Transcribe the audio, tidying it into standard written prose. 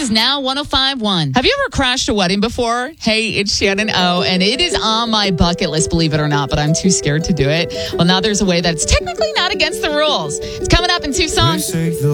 is Now 105.1. Have you ever crashed a wedding before? Hey, it's Shannon O, and it is on my bucket list, believe it or not, but I'm too scared to do it. Well, now there's a way that's technically not against the rules. It's coming up in 2 songs.